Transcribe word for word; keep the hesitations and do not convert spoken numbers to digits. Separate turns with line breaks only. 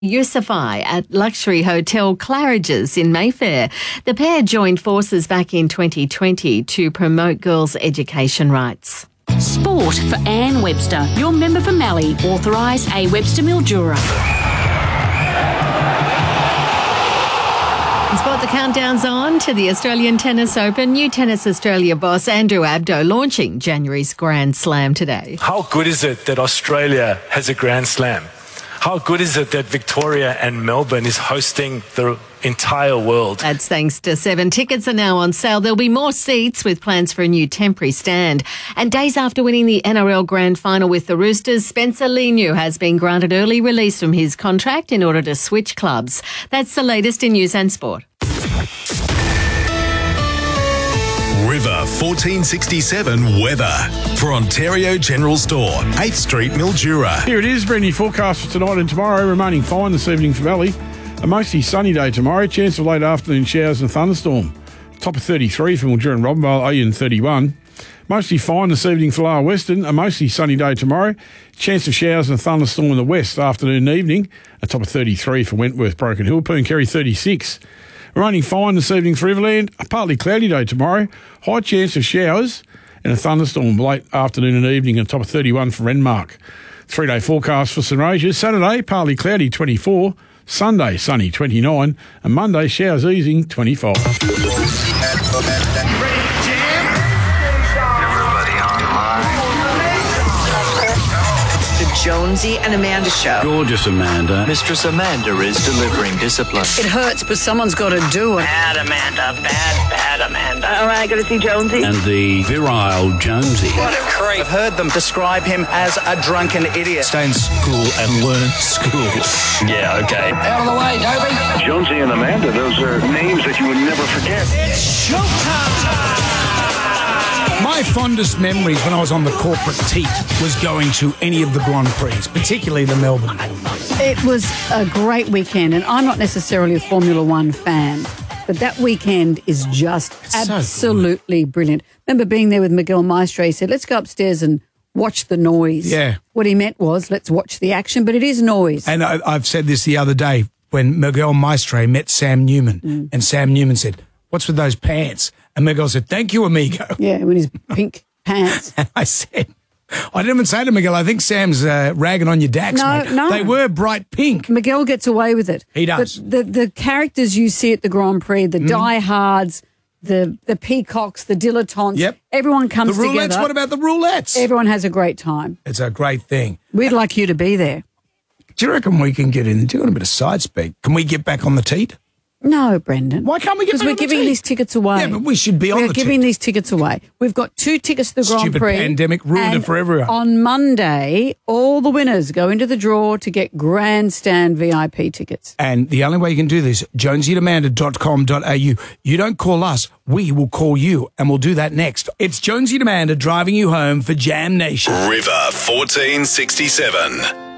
Yusufai at luxury hotel Claridge's in Mayfair. The pair joined forces back in twenty twenty to promote girls' education rights.
Sport for Anne Webster, your member for Mallee, authorised A. Webster Mildura.
And sport, the countdown's on to the Australian Tennis Open. New Tennis Australia boss Andrew Abdo launching January's Grand Slam today.
How good is it that Australia has a Grand Slam? How good is it that Victoria and Melbourne is hosting the entire world?
That's thanks to Seven. Tickets are now on sale. There'll be more seats with plans for a new temporary stand. And days after winning the N R L Grand Final with the Roosters, Spencer Leniu has been granted early release from his contract in order to switch clubs. That's the latest in news and sport.
River fourteen sixty-seven weather for Ontario General Store, eighth Street, Mildura.
Here it is, brand new forecast for tonight and tomorrow, remaining fine this evening for Valley. A mostly sunny day tomorrow, chance of late afternoon showers and thunderstorm. Top of thirty-three for Mildura and Robinvale, Oyen thirty-one. Mostly fine this evening for Lower Western, a mostly sunny day tomorrow. Chance of showers and thunderstorm in the west afternoon and evening. A top of thirty-three for Wentworth, Broken Hill, Pooncarie thirty-six. Raining fine this evening for Riverland. A partly cloudy day tomorrow. High chance of showers and a thunderstorm late afternoon and evening. And top of thirty-one for Renmark. Three-day forecast for St Regis. Saturday, partly cloudy, twenty-four. Sunday, sunny, twenty-nine. And Monday, showers easing, twenty-five.
Jonesy and Amanda show.
Gorgeous Amanda.
Mistress Amanda is delivering discipline.
It hurts, but someone's got to do it.
Bad Amanda, bad, bad Amanda.
All right, got to see Jonesy.
And the virile Jonesy.
What a creep.
I've heard them describe him as a drunken idiot.
Stay in school and learn school.
Yeah, okay.
Out of the way, Toby.
Jonesy and Amanda, those are names that you would never forget.
It's showtime!
My fondest memories when I was on the corporate teat was going to any of the Grand Prix, particularly the Melbourne one.
It was a great weekend, and I'm not necessarily a Formula One fan, but that weekend is just it's absolutely so brilliant. Remember being there with Miguel Maestre, he said, let's go upstairs and watch the noise.
Yeah.
What he meant was, let's watch the action, but it is noise.
And I, I've said this the other day when Miguel Maestre met Sam Newman, mm. and Sam Newman said, what's with those pants? And Miguel said, thank you, amigo.
Yeah, with his pink pants.
And I said, I didn't even say to Miguel, I think Sam's uh, ragging on your dacks,
no,
mate.
No,
They were bright pink.
Miguel gets away with it.
He does.
But the, the characters you see at the Grand Prix, the mm. diehards, the the peacocks, the dilettantes,
yep.
everyone comes
the roulettes,
together.
What about the roulettes?
Everyone has a great time.
It's a great thing.
We'd like you to be there.
Do you reckon we can get in? Do you want a bit of side speak? Can we get back on the teat?
No, Brendan.
Why can't we get back on the
Because we're giving these tickets away.
Yeah, but we should be on
we're
the
We're giving
teat.
these tickets away. We've got two tickets to the Grand
Stupid
Prix.
pandemic ruined it for everyone.
On Monday, all the winners go into the draw to get grandstand V I P tickets.
And the only way you can do this, jonesy and amanda dot com dot a u. You don't call us, we will call you, and we'll do that next. It's Jonesy and Amanda driving you home for Jam Nation.
River fourteen sixty-seven.